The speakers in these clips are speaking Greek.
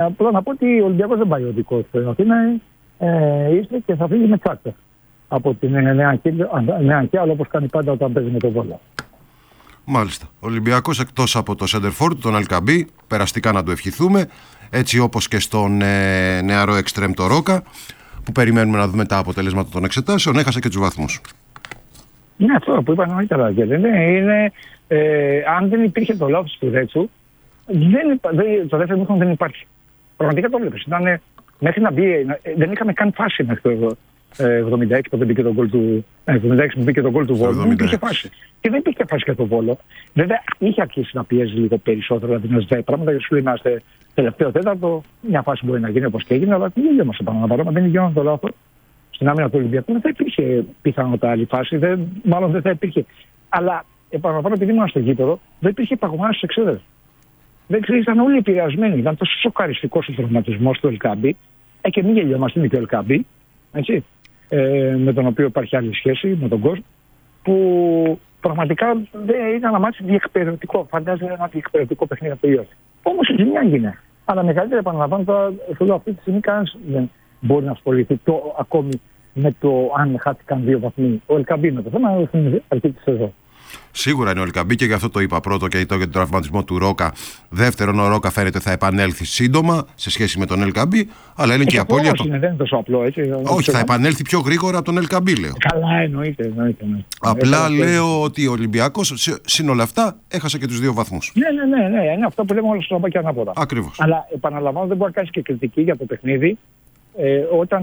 απλά να πω ότι ο Ολυμπιακός δεν πάει οδικό στην Αθήνα. Ήρθε και θα φύγει με τσάκτα από την Νέα Κιάλα, όπως κάνει πάντα όταν παίζει με τον Βόλο. Μάλιστα. Ο Ολυμπιακός εκτός από το Σέντερφορντ, τον Ελκαμπή, περαστικά να του ευχηθούμε, έτσι όπως και στον νεαρό εξτρέμ το Ρόκα, που περιμένουμε να δούμε τα αποτελέσματα των εξετάσεων, έχασε και τους βαθμούς. Είναι αυτό που είπα νωρίτερα. Αν δεν υπήρχε το λάθος του Ρέτσου, το δεύτερο μήχρονο δεν υπάρχει. Πραγματικά το βλέπεις. Μέχρι να μπει, δεν είχαμε καν φάση μέχρι το 76 που μπήκε το γκολ του, 76 που μπήκε το γκολ του Βόλου. Δεν υπήρχε φάση. Και δεν υπήρχε φάση για τον Βόλο. Βέβαια είχε αρχίσει να πιέζει λίγο περισσότερο, δηλαδή να ζητάει πράγματα, γιατί σου λέει είμαστε τελευταίο τέταρτο. Μια φάση μπορεί να γίνει όπως και έγινε, αλλά δεν μας επαναλαμβάνω. Δεν είναι το λάθος. Στην άμυνα του Ολυμπιακού δεν θα υπήρχε πιθανότητα άλλη φάση, μάλλον δεν θα υπήρχε. Αλλά επαναλαμβάνω, επειδή ήμουν στο γήπεδο, δεν υπήρχε παγωμάνα στις εξέδρες. Δεν ξέρω, ήταν όλοι επηρεασμένοι. Ήταν τόσο σοκαριστικός ο τραυματισμός του Ελκαμπή. Και μην γελιόμαστε, είναι και ο Ελκαμπή, έτσι, με τον οποίο υπάρχει άλλη σχέση με τον κόσμο, που πραγματικά ήταν ένα μάτι διεκπαιρεωτικό. Φαντάζομαι ένα διεκπαιρεωτικό παιχνίδι από το Ιώθη. Όμως η ζημιά έγινε. Αλλά μεγαλύτερα, επαναλαμβάνω, τώρα θέλω αυτή τη στιγμή κανένας δεν μπορεί να ασχοληθεί ακόμη με το αν χάθηκαν 2 βαθμοί. Ο Ελκαμπή με το θέμα είναι στην αρχή τη σεζόν. Σίγουρα είναι ο Ελκαμπή και γι' αυτό το είπα πρώτο και για τον τραυματισμό του Ρόκα. Δεύτερον, ο Ρόκα φαίνεται θα επανέλθει σύντομα σε σχέση με τον Ελκαμπή, αλλά είναι και η απώλεια του. Δεν είναι τόσο απλό, έτσι. Όχι, θα επανέλθει πιο γρήγορα από τον Ελκαμπή, λέω. Καλά, εννοείται. Απλά λέω ότι ο Ολυμπιακός σύν' όλα αυτά έχασε και τους 2 βαθμούς. Ναι. Είναι αυτό που λέμε όλα στο και ανάποδα. Ακριβώς. Αλλά επαναλαμβάνω, δεν μπορεί να κάνει και κριτική για το παιχνίδι όταν.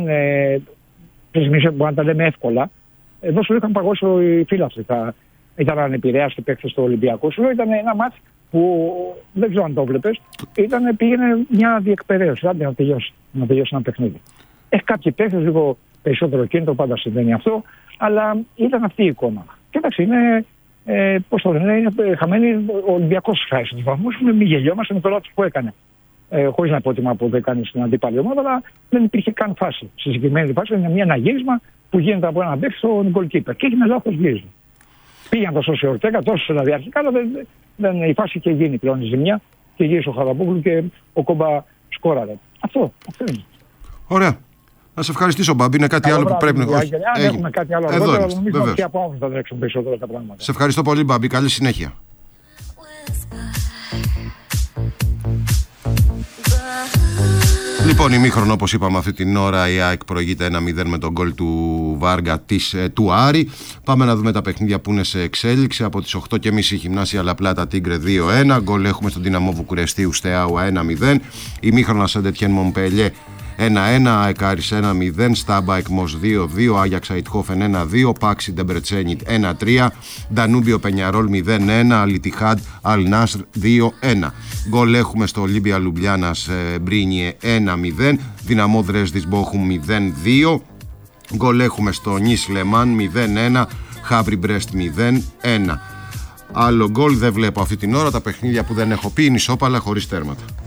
Μπορεί να τα λέμε εύκολα. Εδώ σου είχαν παγώσει οι φίλαθλοι. Ήταν ανεπηρέαστοι και παίκτες στο Ολυμπιακό. Σου ήταν ένα μάτς που δεν ξέρω αν το βλέπεις. Πήγαινε μια διεκπαιρέωση. Άντε να τελειώσει ένα παιχνίδι. Κάποιοι παίκτες λίγο περισσότερο κίνητρο, πάντα συμβαίνει αυτό. Αλλά ήταν αυτή η εικόνα. Και εντάξει, είναι. Πώς το λένε, είναι χαμένοι. Ο Ολυμπιακός χάρισε τους βαθμούς. Μην γελιόμαστε με το λάθος που έκανε. Χωρίς να υπότιμα που δεν κάνει στην αντίπαλη ομάδα, αλλά δεν υπήρχε καν φάση. Στη συγκεκριμένη φάση είναι ένα γύρισμα που γίνεται από έναν παίκτη στον γκολκίπερ. Και έγινε λάθος γύρισμα. Πήγαν το σώσει Ορτέγκα, τόσο δηλαδή αρχικά, αλλά η φάση είχε γίνει πλέον η ζημιά και γύρισε ο Χαραμπούγλου και ο Κόμπα σκόραρε. Αυτό είναι. Ωραία. Να σε ευχαριστήσω, Μπαμπή. Είναι κάτι άλλο που πρέπει να. Αν έχουμε κάτι άλλο αργότερα, νομίζω ότι από αύριο θα τρέξουν περισσότερα τα πράγματα. Σε ευχαριστώ πολύ, Μπαμπή. Καλή συνέχεια. Λοιπόν, ημίχρονο, όπως είπαμε αυτή την ώρα, η ΑΕΚ προηγείται 1-0 με τον γκολ του Βάργα του Άρη. Πάμε να δούμε τα παιχνίδια που είναι σε εξέλιξη. Από τις 8.30 η Γυμνάσια Λαπλάτα Τίγκρε 2-1. Γκολ έχουμε στον Δυναμό Βουκουρεστίου Στεάουα 1-0. Ημίχρονα Σεντετιέν Μομπελιέ 1-1, Αεκάρις 1-0, Στάμπα Εκμός 2-2, Άγιαξ Αϊτχόφεν 1-2, Πάξι Ντεμπρετσένιτ 1-3, Ντανούμπιο Πενιαρόλ 0-1, Αλιτιχάντ Αλ Νάσρ 2-1. Γκολ έχουμε στο Ολύμπια Λουμπλιάνας Μπρίνιε 1-0, Δυναμό Δρέσδης Μπόχουμ 0-2, γκολ έχουμε στο Νις Λεμάν 0-1, Χάβρι Μπρέστ 0-1. Άλλο γκολ δεν βλέπω αυτή την ώρα, τα παιχνίδια που δεν έχω πει είναι ισόπαλα χωρίς τέρματα.